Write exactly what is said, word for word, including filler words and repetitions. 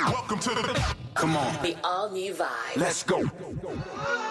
Welcome to the. Come on. The all new vibe. Let's go.